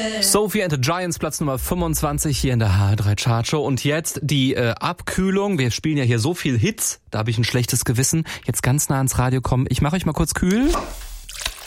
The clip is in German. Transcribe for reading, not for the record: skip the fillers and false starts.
Sophie and the Giants, Platz Nummer 25 hier in der HR3 Chartshow. Und jetzt die Abkühlung. Wir spielen ja hier so viel Hits, da habe ich ein schlechtes Gewissen. Jetzt ganz nah ans Radio kommen. Ich mache euch mal kurz kühl.